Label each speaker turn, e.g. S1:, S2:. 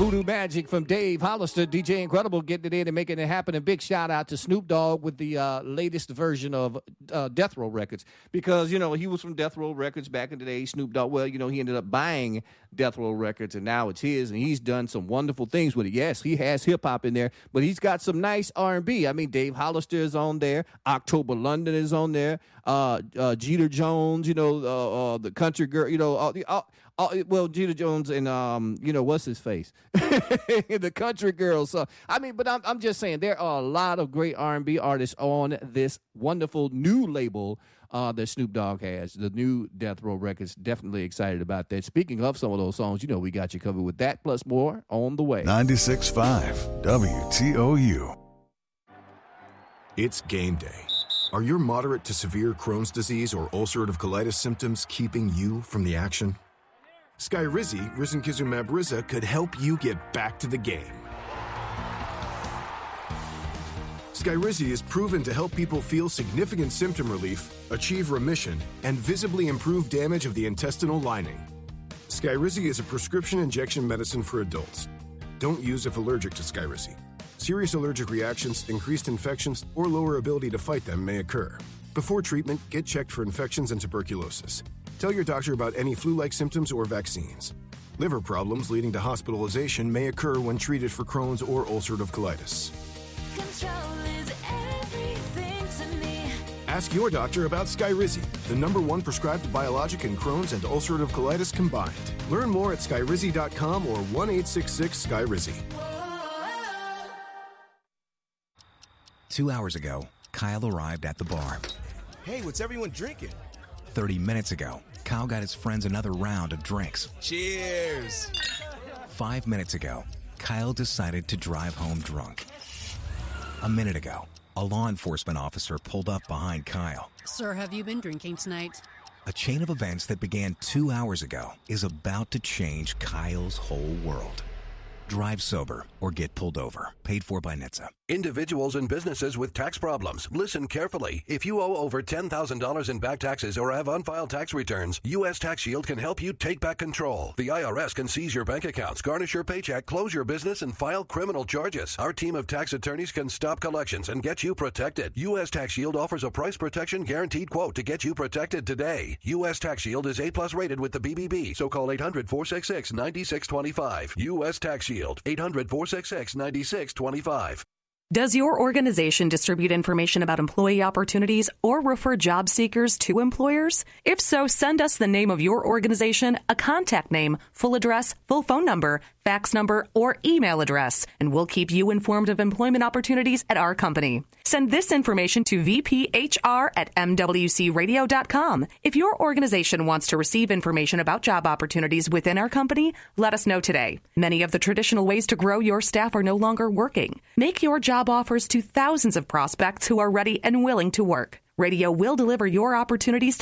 S1: Voodoo Magic from Dave Hollister, DJ Incredible, getting it in and making it happen. And big shout out to Snoop Dogg with the latest version of Death Row Records, because, you know, he was from Death Row Records back in the day. Snoop Dogg, well, you know, he ended up buying Death Row Records, and now it's his, and he's done some wonderful things with it. Yes, he has hip hop in there, but he's got some nice R&B. I mean, Dave Hollister is on there, October London is on there, Jeter Jones, you know, the country girl, you know, well, Jeter Jones and you know, what's his face, the country girl. So I mean, but I'm just saying there are a lot of great R&B artists on this wonderful new label that Snoop Dogg has, the new Death Row Records. Definitely excited about that. Speaking of some of those songs, you know, we got you covered with that plus more on the way.
S2: 96.5 WTOU.
S3: It's game day. Are your moderate to severe Crohn's disease or ulcerative colitis symptoms keeping you from the action? Skyrizi, risankizumab Riza, could help you get back to the game. Skyrizi is proven to help people feel significant symptom relief, achieve remission, and visibly improve damage of the intestinal lining. Skyrizi is a prescription injection medicine for adults. Don't use if allergic to Skyrizi. Serious allergic reactions, increased infections, or lower ability to fight them may occur. Before treatment, get checked for infections and tuberculosis. Tell your doctor about any flu-like symptoms or vaccines. Liver problems leading to hospitalization may occur when treated for Crohn's or ulcerative colitis.
S4: Control is everything to me.
S3: Ask your doctor about Skyrizi, the #1 prescribed biologic in Crohn's and ulcerative colitis combined. Learn more at skyrizi.com or 1-866-SKYRIZI.
S5: 2 hours ago, Kyle arrived at the bar.
S6: Hey, what's everyone drinking?
S5: 30 minutes ago, Kyle got his friends another round of drinks.
S6: Cheers!
S5: 5 minutes ago, Kyle decided to drive home drunk. A minute ago, a law enforcement officer pulled up behind Kyle.
S7: Sir, have you been drinking tonight?
S5: A chain of events that began 2 hours ago is about to change Kyle's whole world. Drive sober or get pulled over. Paid for by NHTSA.
S8: Individuals and businesses with tax problems, listen carefully. If you owe over $10,000 in back taxes or have unfiled tax returns, U.S. Tax Shield can help you take back control. The IRS can seize your bank accounts, garnish your paycheck, close your business, and file criminal charges. Our team of tax attorneys can stop collections and get you protected. U.S. Tax Shield offers a price protection guaranteed quote to get you protected today. U.S. Tax Shield is A+ rated with the BBB, so call 800-466-9625. U.S. Tax Shield, 800-466-9625.
S9: Does your organization distribute information about employee opportunities or refer job seekers to employers? If so, send us the name of your organization, a contact name, full address, full phone number, fax number, or email address, and we'll keep you informed of employment opportunities at our company. Send this information to vphr@mwcradio.com. If your organization wants to receive information about job opportunities within our company, let us know today. Many of the traditional ways to grow your staff are no longer working. Make your job offers to thousands of prospects who are ready and willing to work. Radio will deliver your opportunities